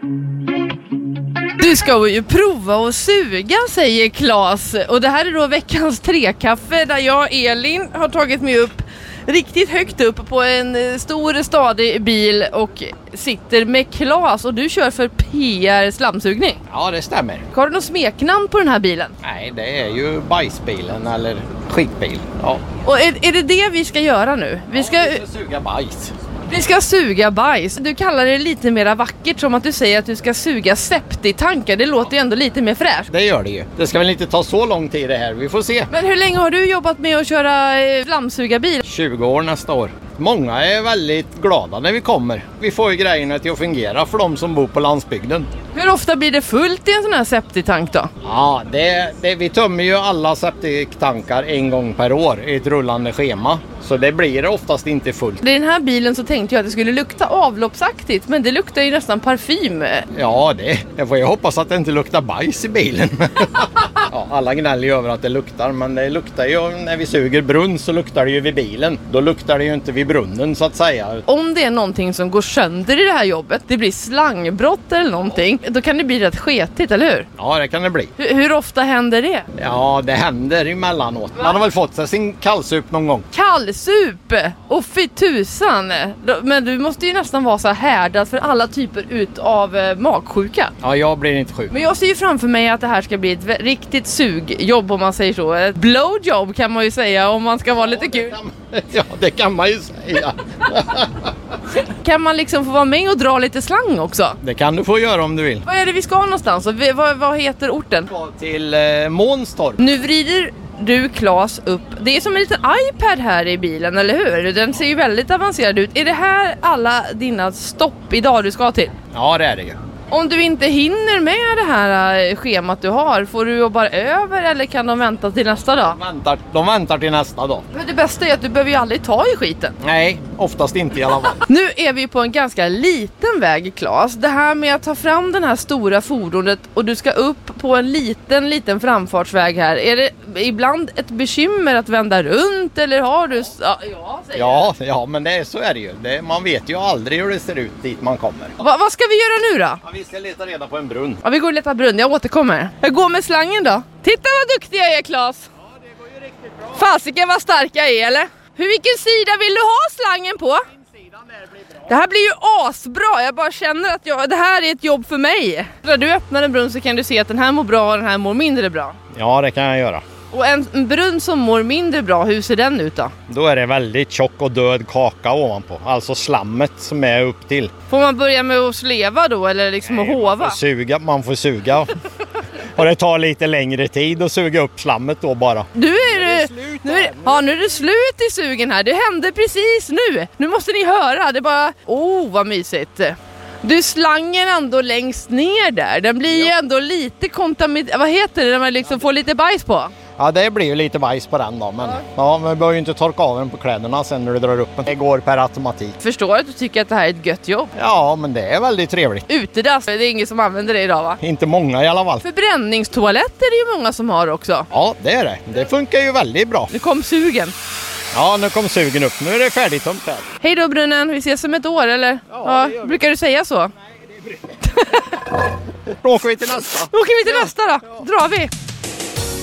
Du ska ju prova och suga, säger Claes. Och det här är då veckans trekaffe där jag och Elin har tagit mig upp riktigt högt upp på en stor stadig bil och sitter med Claes, och du kör för PR slamsugning. Ja, det stämmer. Har du något smeknamn på den här bilen? Nej, det är ju bajsbilen eller skitbil. Ja. Och är det vi ska göra nu? Vi ska suga bajs. Vi ska suga bajs. Du kallar det lite mer vackert, som att du säger att du ska suga septitankar. Det låter ju ändå lite mer fräscht. Det gör det ju. Det ska väl inte ta så lång tid det här. Vi får se. Men hur länge har du jobbat med att köra slamsugarbil? 20 år nästa år. Många är väldigt glada när vi kommer. Vi får ju grejerna till att fungera för de som bor på landsbygden. Hur ofta blir det fullt i en sån här septitank då? Ja, vi tömmer ju alla septiktankar en gång per år i ett rullande schema. Så det blir oftast inte fullt. I den här bilen så tänkte jag att det skulle lukta avloppsaktigt, men det luktar ju nästan parfym. Ja, jag får ju hoppas att det inte luktar bajs i bilen. Ja, alla gnäller ju över att det luktar, men det luktar ju när vi suger brunn så luktar det ju vid bilen. Då luktar det ju inte vid brunnen så att säga. Om det är någonting som går sönder i det här jobbet, det blir slangbrott eller någonting, då kan det bli rätt sketigt, eller hur? Ja, det kan det bli. Hur ofta händer det? Ja, det händer emellanåt. Man har väl fått sig sin kallsup någon gång. Kallsup! Och fy tusan! Men du måste ju nästan vara så här härdad för alla typer av magsjuka. Ja, jag blir inte sjuk. Men jag ser ju framför mig att det här ska bli ett riktigt sugjobb, om man säger så. Ett blowjob kan man ju säga, om man ska vara lite kul. Det kan man ju säga. Kan man liksom få vara med och dra lite slang också? Det kan du få göra om du vill. Vad är det vi ska någonstans? Vad heter orten? Till Månstorp. Nu vrider du, Claes, upp. Det är som en liten iPad här i bilen, eller hur? Den ser ju väldigt avancerad ut. Är det här alla dina stopp idag du ska till? Ja, det är det ju. Om du inte hinner med det här schemat du har, får du jobba över eller kan de vänta till nästa dag? De väntar till nästa dag. Men det bästa är att du behöver ju aldrig ta i skiten. Nej, oftast inte i alla fall. Nu är vi på en ganska liten väg, Claes. Det här med att ta fram den här stora fordonet och du ska upp på en liten framfartsväg här. Är det ibland ett bekymmer att vända runt eller har du... Ja, men så är det ju. Man vet ju aldrig hur det ser ut dit man kommer. Vad ska vi göra nu då? Ja, vi ska leta reda på en brunn. Ja, vi går och letar brunn. Jag återkommer. Jag går med slangen då. Titta vad duktig jag är, Claes. Ja, det går ju riktigt bra. Fasiken vad stark jag är, eller? Vilken sida vill du ha slangen på? Insidan där blir bra. Det här blir ju asbra. Jag bara känner att det här är ett jobb för mig. När du öppnar en brunn så kan du se att den här mår bra och den här mår mindre bra. Ja, det kan jag göra. Och en brunn som mår mindre bra, hur ser den ut då? Då är det väldigt tjock och död kaka ovanpå. Alltså slammet som är upp till. Får man börja med att sleva då eller liksom att hova? Man får suga. Och det tar lite längre tid att suga upp slammet då bara. Nu är det slut i sugen här. Det hände precis nu. Nu måste ni höra. Det är bara... vad mysigt. Du, slangen ändå längst ner där. Den blir ju ändå lite kontaminerad. Vad heter det när man liksom får lite bajs på? Ja, det blir ju lite bajs på den då. Men men vi behöver ju inte torka av den på kläderna sen när du drar upp den. Det går per automatik. Förstår att du tycker att det här är ett gött jobb? Ja, men det är väldigt trevligt. Utedass, det är ingen som använder det idag, va? Inte många i alla fall. Förbränningstoaletter är ju många som har också. Ja, det är det. Det funkar ju väldigt bra. Nu kom sugen. Ja, nu kom sugen upp. Nu är det färdigtömt här. Hej då, brunnen. Vi ses om ett år, eller? Ja, brukar du säga så? Nej, det bryr mig. Då åker vi till nästa. Då åker vi till nästa då. Drar vi.